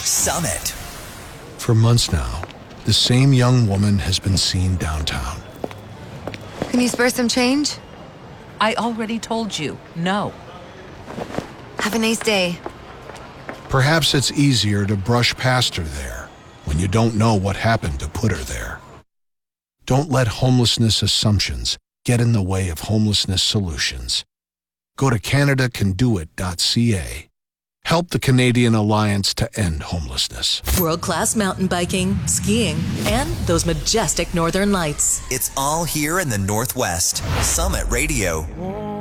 Summit. For months now, the same young woman has been seen downtown. Can you spare some change? I already told you, no. Have a nice day. Perhaps it's easier to brush past her there when you don't know what happened to put her there. Don't let homelessness assumptions get in the way of homelessness solutions. Go to CanadaCanDoIt.ca. Help the Canadian Alliance to End Homelessness. World-class mountain biking, skiing, and those majestic northern lights. It's all here in the Northwest. Summit Radio.